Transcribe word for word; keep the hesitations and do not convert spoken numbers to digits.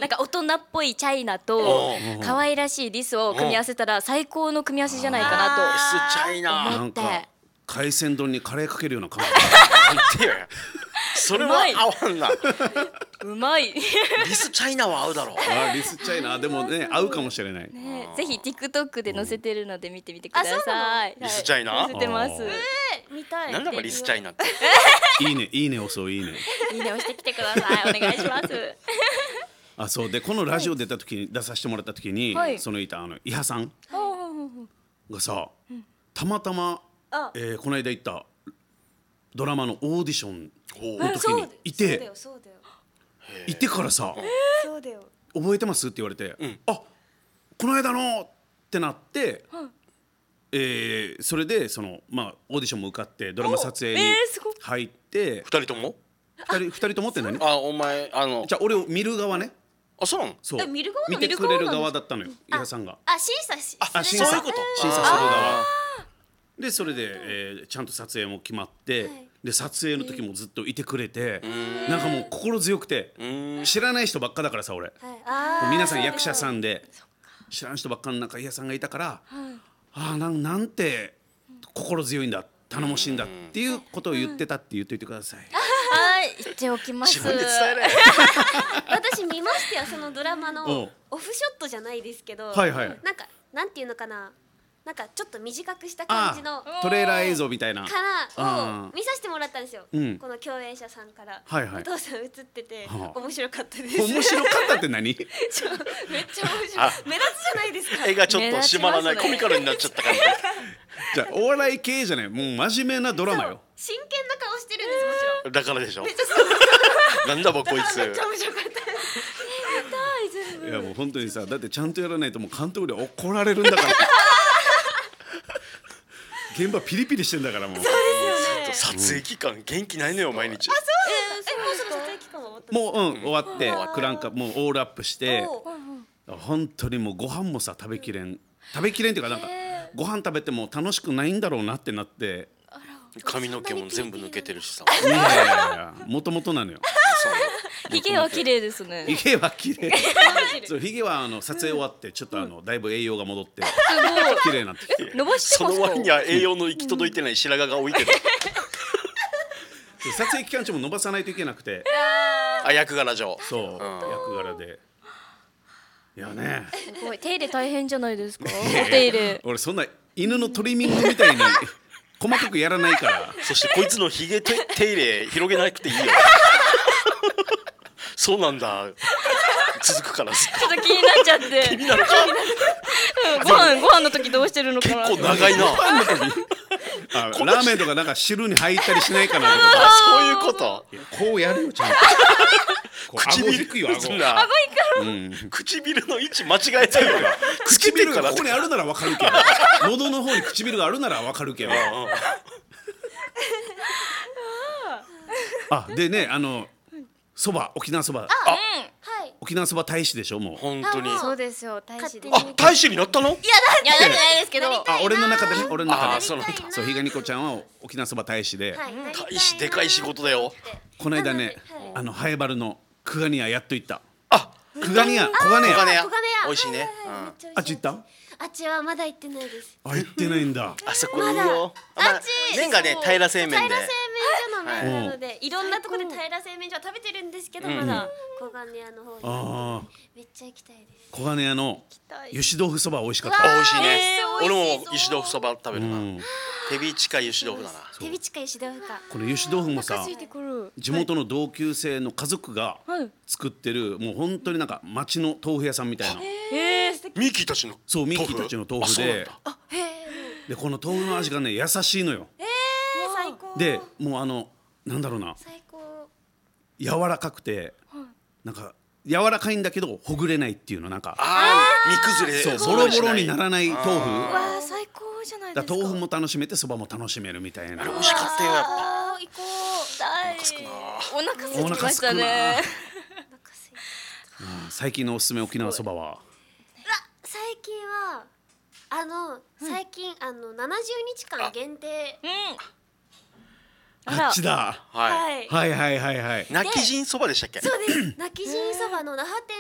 なんか大人っぽいチャイナと可愛らしいリスを組み合わせたら最高の組み合わせじゃないかなとリスチャイナ思って。 海鮮丼にカレーかけるような感なんてよそれは合わんな。 うまい。 リスチャイナは合うだろう。 じ。あリスチャイナでもね合うかもしれない。 ね、ぜひ TikTok で載せてるので見てみてください。 リスチャイナ載せてます。 あー見たい。 なんだかリスチャイナって。 いいねいいね押そういいね。 いいね押してきてください。お願いします。 あそうでこのラジオ出た時に出させてもらった時に、 はいそのいたあの伊波さんがさ、たまたま、 あえーこの間行ったドラマのオーディションほうの時にいてそうだよ。 いてからさそうだよ。 覚えてますって言われて、 んあこの間のってなって、えーそれでそのまあオーディションも受かってドラマ撮影におえーすごい入って二人とも？ 二人二人ともって何？ あ、お前あのじゃあ俺を見る側ね。 あ、そうなの？ そうえ見る側なの見てくれる側だったのよ伊波さんが。 あ審査し。 あ審査そういうこと審査する側あでそれで、えーちゃんと撮影も決まって、で撮影の時もずっといてくれて、なんかもう心強くて、知らない人ばっかだからさ俺、 あもう皆さん役者さんで知らん人ばっかの中伊波さんがいたから、ああなんなんて心強いんだ頼もしいんだっていうことを言ってたって言っといてください。 はい言っておきます。 自分で伝えれ。 私見ましたよそのドラマおのうオフショットじゃないですけど、 はいはいなんかなんていうのかな、なんかちょっと短くした感じのあトレーラー映像みたいな。 からを見させてもらったんですよ、 うんこの共演者さんから、 はいはいお父さん映ってて、 はあ面白かったです面白かったって何？ めっちゃ面白いあ目立つじゃないですか。 絵がちょっと締まらない、 目立ちますねコミカルになっちゃった感じ。 じゃあお笑い系じゃないもう真面目なドラマよ。 真剣な顔してるんですもちろん。 だからでしょ。 めっちゃそうなんだばこいつ。 めっちゃ面白かった。 いやもう本当にさだってちゃんとやらないともう監督で怒られるんだから。現場ピリピリしてんだからもう。 撮影期間元気ないのよ毎日。 えー、もうその撮影期間は終わったんですか？ もううん終わってクランクアップもうオールアップしておう本当にもうご飯もさ食べきれん食べきれんっていうかなんかご飯食べても楽しくないんだろうなってなって。 髪の毛も全部抜けてるしさ。 いやいやいやもともとなのよ。 ひげは綺麗ですね。 ひげは綺麗。そうひげはあの撮影終わってちょっとあのだいぶ栄養が戻って綺麗になってきて。 伸ばしてそますか。 の割には栄養の行き届いてない白髪が置いてる。 撮影期間中も伸ばさないといけなくて。 あ、役柄上。 そう役柄で。いやね。 すごい手入れ大変じゃないですか。お手入れ。 俺そんな犬のトリミングみたいに細かくやらないから。 そしてこいつのひげ手手入れ広げなくていいよ。そうなんだ。続くからずっちょっと気になっちゃって。 と気になるか。 うんご飯ご飯の時どうしてるのか結な。 構長いな。 あラーメンとかなんか汁に入ったりしないかなとか。 あ、そういうこと。 いやこうやるよちゃんと。こう顎引くよ顎。 そんなうん唇の位置間違えたよ。 唇がここにあるならわかるけど喉の方に唇があるならわかるけど。あでねあのそば沖縄そばはい。 沖縄そば大使でしょもう。 本当に。 そうですよ大使で。 あ、大使になったの？ いやなってないですけど。 あ俺の中でね俺の中で。 あ、そうなんだ。 そうひがにこちゃんは沖縄そば大使で、 はい。 大使でかい仕事だよ。 この間ねはいあのハエバルのクガニアやっと行った。 あ、 クガニア小金屋小金屋小金屋美味しいね。 はいはいうんめっちゃ美味しいあっち行った？ あっちはまだ行ってないです。 あ行ってないんだ。 あそこいいよ。まああっち麺がねそう平ら製麺で平ら。製麺所の麺はいなので、いろんなところで平ら製麺所は食べてるんですけど、まだ小金屋の方にああめっちゃ行きたいです。 小金屋のたい油脂豆腐そば美味しかっあ、 た。 美味しいねえー。 俺も美味しそう油脂豆腐そば食べるな。 うん手びちか油脂豆腐だな。 手びちか石豆腐か。 この油脂豆腐もさついてくる。 地元の同級生の家族がはい。 作ってるもう本当になんか町の豆腐屋さんみたいな。 えー、素敵。 ミッキーたちの。 そうミッキーたちの豆腐であ、 へえ。 でこの豆腐の味がね優しいのよ。 えー、最高。 でもうあのなんだろうな最高。 柔らかくてなんか柔らかいんだけどほぐれないっていうのなんかあー、煮崩れ。 そうボロボロにならない豆腐。 わあ最高じゃないですか。 だから豆腐も楽しめてそばも楽しめるみたいな。 美味しかったよやっぱ。 あー行こう。 大すくなお腹空いてきましたね。 お腹すいうん最近のおすすめ沖縄そばは最近はあの最近あのななじゅうにちかん限定。 うん。 あっちだ。 はい。 はい。 はいはいはいはい。 泣き人そばでしたっけ？ そうです。泣き人そばの那覇店